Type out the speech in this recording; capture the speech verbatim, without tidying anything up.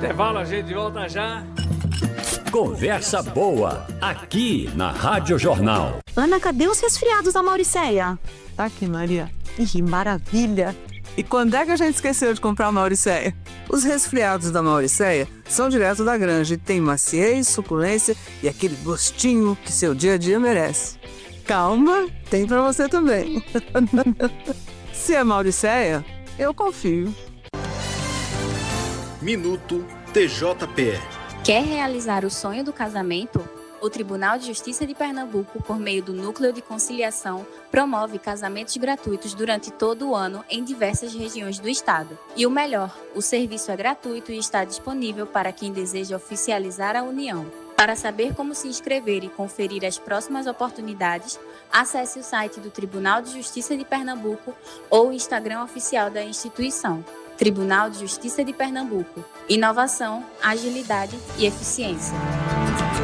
intervalo, a gente volta já. Conversa boa, aqui na Rádio Jornal. Ana, cadê os resfriados da Mauricéia? Tá aqui, Maria. Ih, maravilha. E quando é que a gente esqueceu de comprar a Mauricéia? Os resfriados da Mauricéia são direto da granja e tem maciez, suculência e aquele gostinho que seu dia a dia merece. Calma, tem pra você também. Se é Mauricéia, eu confio. Minuto T J P. Quer realizar o sonho do casamento? O Tribunal de Justiça de Pernambuco, por meio do Núcleo de Conciliação, promove casamentos gratuitos durante todo o ano em diversas regiões do estado. E o melhor, o serviço é gratuito e está disponível para quem deseja oficializar a união. Para saber como se inscrever e conferir as próximas oportunidades, acesse o site do Tribunal de Justiça de Pernambuco ou o Instagram oficial da instituição. Tribunal de Justiça de Pernambuco. Inovação, agilidade e eficiência.